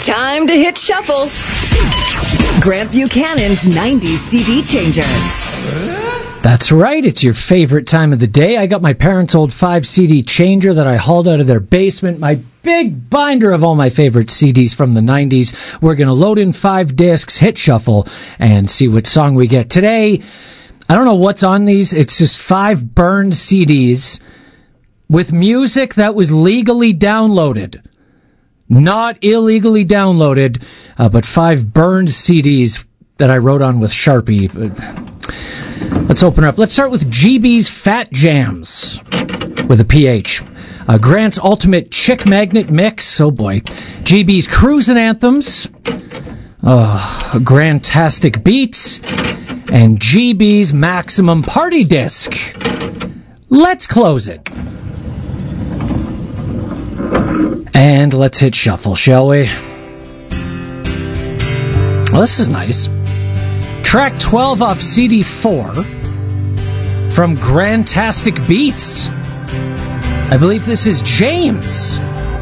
Time to hit shuffle. Grant Buchanan's 90s CD changer. That's right. It's your favorite time of the day. I got my parents' old 5-CD changer that I hauled out of their basement. My big binder of all my favorite CDs from the 90s. We're going to load in 5 discs, hit shuffle, and see what song we get. Today, I don't know what's on these. It's just 5 burned CDs with music that was legally downloaded. Not illegally downloaded, but 5 burned CDs that I wrote on with Sharpie. Let's open up. Let's start with GB's Fat Jams with a PH. Grant's Ultimate Chick Magnet Mix. Oh boy. GB's Cruisin' Anthems. Grantastic Beats. And GB's Maximum Party Disc. Let's close it. And let's hit shuffle, shall we? Well, this is nice. Track 12 off CD 4 from Grantastic Beats. I believe this is James.